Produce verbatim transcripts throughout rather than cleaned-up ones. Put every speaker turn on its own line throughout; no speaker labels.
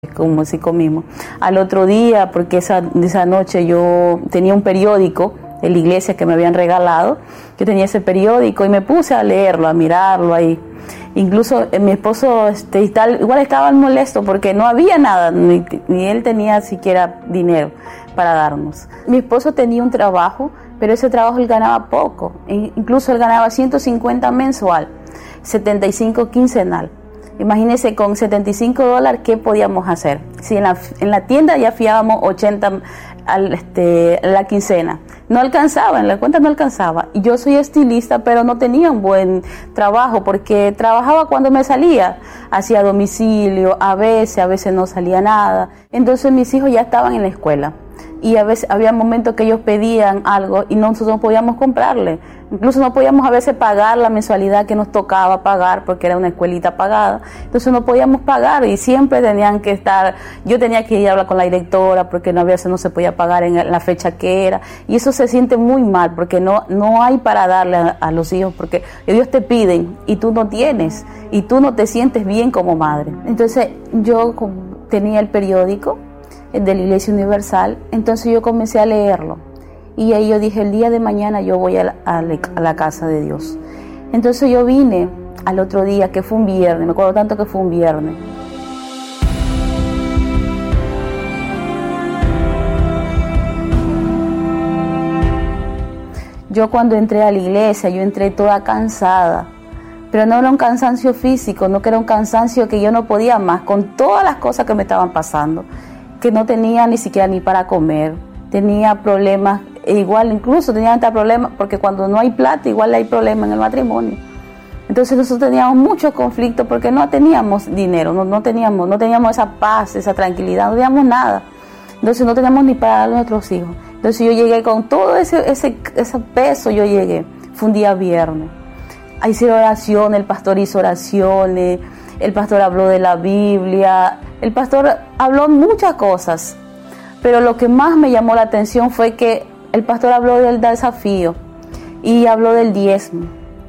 como si comimos. Al otro día, porque esa, esa noche yo tenía un periódico de la iglesia que me habían regalado, yo tenía ese periódico y me puse a leerlo, a mirarlo ahí. Incluso eh, mi esposo este, y tal, igual estaba molesto porque no había nada, ni, ni él tenía siquiera dinero para darnos. Mi esposo tenía un trabajo, pero ese trabajo él ganaba poco, e incluso él ganaba ciento cincuenta mensual, setenta y cinco quincenal. Imagínense, con setenta y cinco dólares, ¿qué podíamos hacer? Si en la, en la tienda ya fiábamos ochenta al, este, la quincena, no alcanzaba, en la cuenta no alcanzaba. Y yo soy estilista, pero no tenía un buen trabajo, porque trabajaba cuando me salía, hacía domicilio, a veces, a veces no salía nada. Entonces mis hijos ya estaban en la escuela. Y a veces había momentos que ellos pedían algo y nosotros no podíamos comprarle. Incluso no podíamos a veces pagar la mensualidad que nos tocaba pagar porque era una escuelita pagada. Entonces no podíamos pagar y siempre tenían que estar, yo tenía que ir a hablar con la directora porque no, a veces no se podía pagar en la fecha que era. Y eso se siente muy mal porque no, no hay para darle a, a los hijos, porque ellos te piden y tú no tienes y tú no te sientes bien como madre. Entonces yo tenía el periódico de la Iglesia Universal, entonces yo comencé a leerlo y ahí yo dije, el día de mañana yo voy a la, a la, a la casa de Dios. Entonces yo vine al otro día, que fue un viernes, me acuerdo tanto que fue un viernes. Yo cuando entré a la iglesia, yo entré toda cansada, pero no era un cansancio físico, no que era un cansancio que yo no podía más con todas las cosas que me estaban pasando, que no tenía ni siquiera ni para comer, tenía problemas, e igual incluso tenía hasta problemas, porque cuando no hay plata igual hay problemas en el matrimonio. Entonces nosotros teníamos muchos conflictos porque no teníamos dinero, no, no, teníamos, no teníamos esa paz, esa tranquilidad, no teníamos nada. Entonces no teníamos ni para darle a nuestros hijos. Entonces yo llegué con todo ese, ese, ese peso, yo llegué, fue un día viernes. Ahí hice oraciones, el pastor hizo oraciones, el pastor habló de la Biblia, el pastor habló muchas cosas, pero lo que más me llamó la atención fue que el pastor habló del desafío y habló del diezmo,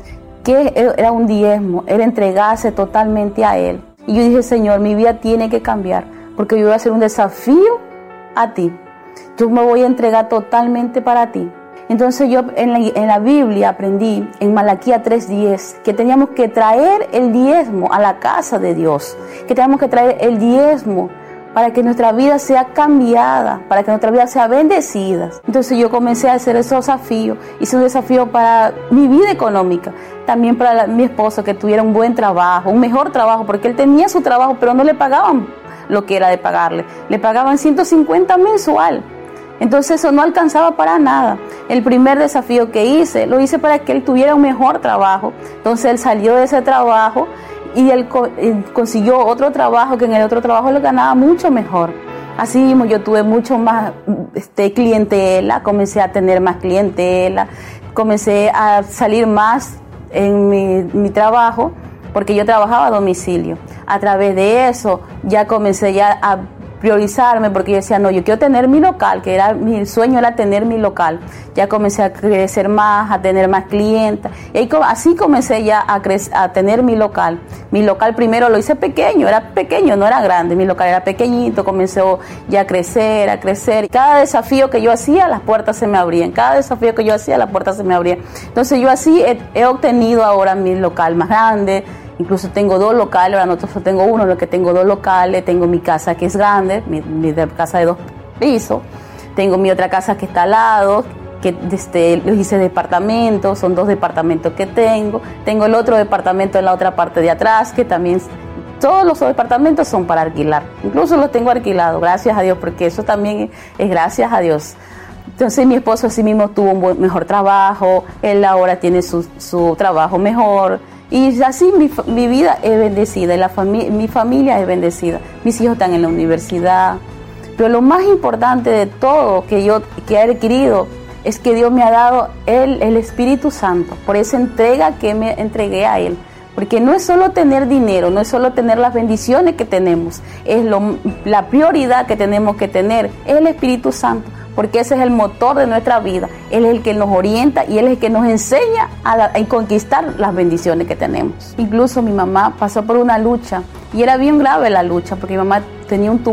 que era un diezmo, era entregarse totalmente a Él. Y yo dije, Señor, mi vida tiene que cambiar, porque yo voy a hacer un desafío a ti, yo me voy a entregar totalmente para ti. Entonces yo en la, en la Biblia aprendí, en Malaquías tres diez, que teníamos que traer el diezmo a la casa de Dios, que teníamos que traer el diezmo para que nuestra vida sea cambiada, para que nuestra vida sea bendecida. Entonces yo comencé a hacer esos desafíos, hice un desafío para mi vida económica, también para la, mi esposo, que tuviera un buen trabajo, un mejor trabajo, porque él tenía su trabajo, pero no le pagaban lo que era de pagarle, le pagaban ciento cincuenta mensual. Entonces eso no alcanzaba para nada. El primer desafío que hice, lo hice para que él tuviera un mejor trabajo. Entonces él salió de ese trabajo y él consiguió otro trabajo, que en el otro trabajo lo ganaba mucho mejor. Así mismo yo tuve mucho más este, clientela, comencé a tener más clientela, comencé a salir más en mi, mi trabajo, porque yo trabajaba a domicilio. A través de eso ya comencé ya a priorizarme, porque yo decía, no, yo quiero tener mi local, que era mi sueño era tener mi local. Ya comencé a crecer más, a tener más clientes, y ahí, así comencé ya a, crecer, a tener mi local. Mi local primero lo hice pequeño, era pequeño, no era grande, mi local era pequeñito, comenzó ya a crecer, a crecer. Cada desafío que yo hacía, las puertas se me abrían, cada desafío que yo hacía, las puertas se me abrían. Entonces yo así he, he obtenido ahora mi local más grande. Incluso tengo dos locales, ahora no solo tengo uno, lo que tengo dos locales, tengo mi casa que es grande, mi, mi casa de dos pisos, tengo mi otra casa que está al lado, que desde, los hice departamentos, son dos departamentos que tengo, tengo el otro departamento en la otra parte de atrás, que también, todos los departamentos son para alquilar, incluso los tengo alquilados, gracias a Dios, porque eso también es gracias a Dios. Entonces mi esposo así mismo tuvo un buen, mejor trabajo, él ahora tiene su, su trabajo mejor. Y así mi, mi vida es bendecida, y la fami- mi familia es bendecida. Mis hijos están en la universidad. Pero lo más importante de todo que yo que he adquirido es que Dios me ha dado el, el Espíritu Santo, por esa entrega que me entregué a Él. Porque no es solo tener dinero, no es solo tener las bendiciones que tenemos, es lo, la prioridad que tenemos que tener, es el Espíritu Santo. porque ese es el motor de nuestra vida. Él es el que nos orienta y Él es el que nos enseña a, la, a conquistar las bendiciones que tenemos. Incluso mi mamá pasó por una lucha y era bien grave la lucha, porque mi mamá tenía un tumor